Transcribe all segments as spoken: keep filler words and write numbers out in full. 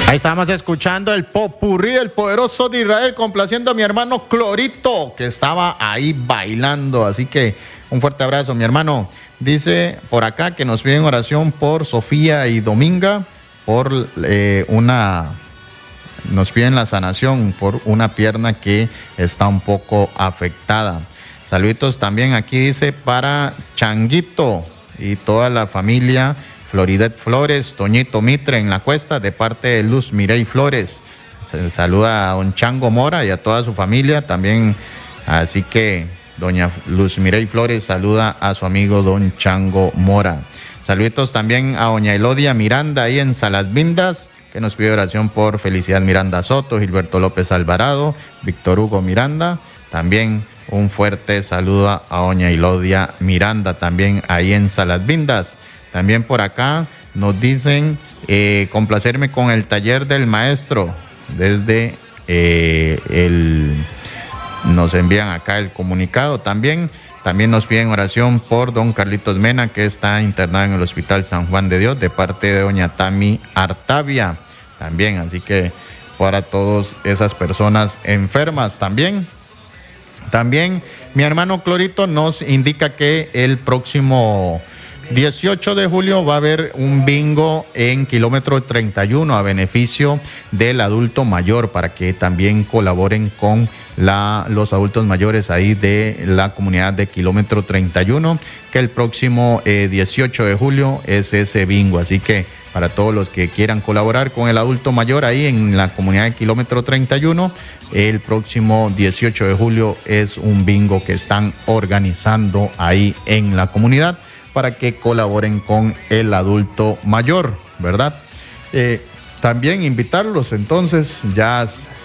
Ahí estamos escuchando el popurrí del poderoso de Israel, complaciendo a mi hermano Clorito, que estaba ahí bailando. Así que un fuerte abrazo, mi hermano. Dice por acá que nos piden oración por Sofía y Dominga, por eh, una... Nos piden la sanación por una pierna que está un poco afectada. Saluditos también aquí dice para Changuito y toda la familia Floridet Flores, Toñito Mitre en la Cuesta, de parte de Luz Mirey Flores. Se saluda a don Chango Mora y a toda su familia también. Así que doña Luz Mirey Flores saluda a su amigo don Chango Mora. Saluditos también a doña Elodia Miranda ahí en Salas Vindas, que nos pide oración por Felicidad Miranda Soto, Gilberto López Alvarado, Víctor Hugo Miranda. También un fuerte saludo a doña Elodia Miranda, también ahí en Salas Vindas. También por acá nos dicen eh, complacerme con el taller del maestro. Desde eh, el... Nos envían acá el comunicado también. También nos piden oración por don Carlitos Mena, que está internado en el Hospital San Juan de Dios, de parte de doña Tami Artavia. También, así que para todas esas personas enfermas también. También mi hermano Clorito nos indica que el próximo dieciocho de julio va a haber un bingo en kilómetro treinta y uno a beneficio del adulto mayor, para que también colaboren con la, los adultos mayores ahí de la comunidad de kilómetro treinta y uno, que el próximo eh, dieciocho de julio es ese bingo. Así que para todos los que quieran colaborar con el adulto mayor ahí en la comunidad de kilómetro treinta y uno, el próximo dieciocho de julio es un bingo que están organizando ahí en la comunidad, para que colaboren con el adulto mayor, ¿verdad? Eh, también invitarlos entonces ya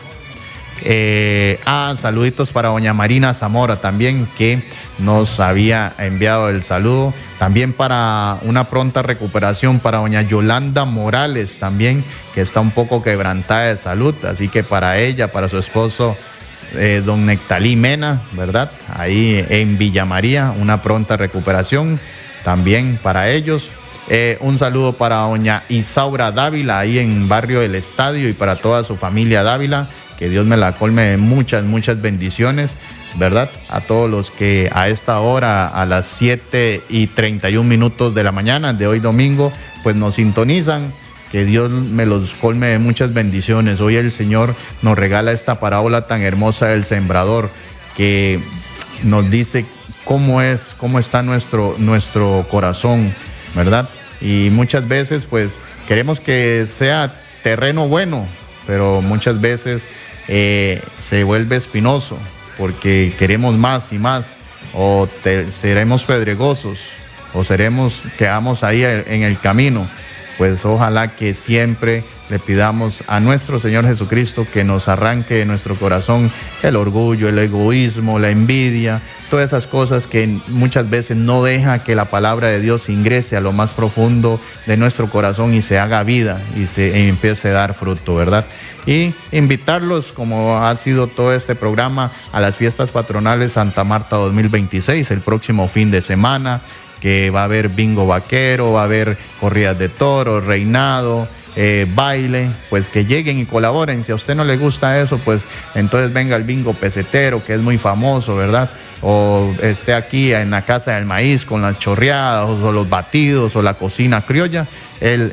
eh, a saluditos para doña Marina Zamora también, que nos había enviado el saludo. También para una pronta recuperación para doña Yolanda Morales también, que está un poco quebrantada de salud. Así que para ella, para su esposo eh, don Nectalí Mena, ¿verdad? Ahí en Villa María, una pronta recuperación también para ellos. Eh, un saludo para doña Isaura Dávila ahí en Barrio del Estadio, y para toda su familia Dávila, que Dios me la colme de muchas, muchas bendiciones, ¿verdad? A todos los que a esta hora, a las siete y treinta y un minutos de la mañana de hoy domingo, pues nos sintonizan, que Dios me los colme de muchas bendiciones. Hoy el Señor nos regala esta parábola tan hermosa del sembrador, que nos dice cómo es, cómo está nuestro, nuestro corazón, ¿verdad? Y muchas veces pues queremos que sea terreno bueno, pero muchas veces eh, se vuelve espinoso, porque queremos más y más, o te, seremos pedregosos, o seremos, quedamos ahí en el camino. Pues ojalá que siempre le pidamos a nuestro Señor Jesucristo que nos arranque de nuestro corazón el orgullo, el egoísmo, la envidia, todas esas cosas que muchas veces no deja que la palabra de Dios ingrese a lo más profundo de nuestro corazón y se haga vida y se y empiece a dar fruto, ¿verdad? Y invitarlos, como ha sido todo este programa, a las fiestas patronales Santa Marta dos mil veintiséis, el próximo fin de semana, que va a haber bingo vaquero, va a haber corridas de toros, reinado, eh, baile. Pues que lleguen y colaboren. Si a usted no le gusta eso, pues entonces venga el bingo pesetero, que es muy famoso, ¿verdad? O esté aquí en la Casa del Maíz con las chorreadas, o los batidos, o la cocina criolla. El,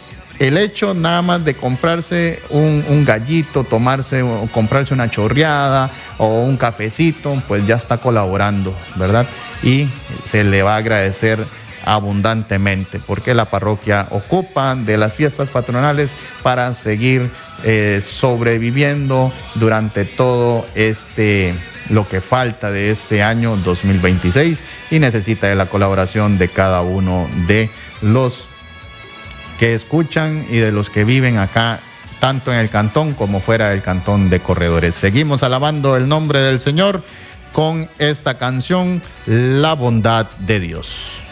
el hecho nada más de comprarse un, un gallito, tomarse o comprarse una chorreada o un cafecito, pues ya está colaborando, ¿verdad? Y se le va a agradecer abundantemente, porque la parroquia ocupa de las fiestas patronales para seguir eh, sobreviviendo durante todo este, lo que falta de este año dos mil veintiséis, y necesita de la colaboración de cada uno de los que escuchan y de los que viven acá, tanto en el cantón como fuera del cantón de Corredores. Seguimos alabando el nombre del Señor con esta canción, La Bondad de Dios.